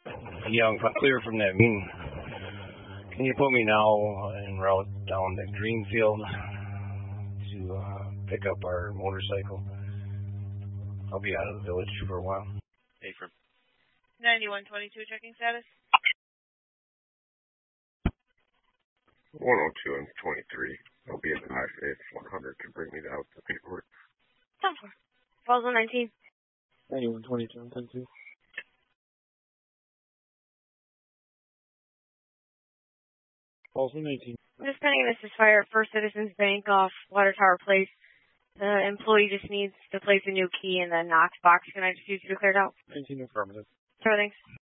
Young, if I'm clear from that meeting, can you put me now en route down to Greenfield to pick up our motorcycle? I'll be out of the village for a while. Hey, from 9122 checking status. 102 and 23. I'll be in the high if 100 can bring me out the paperwork. 10-4. Falls on 19. 9122 and 10-2. Falls on 18. Just pending this is fire at First Citizens Bank off Water Tower Place. The employee just needs to place a new key in the Knox box. Can I just use you to clear it out? 19 affirmative. Sure, thanks.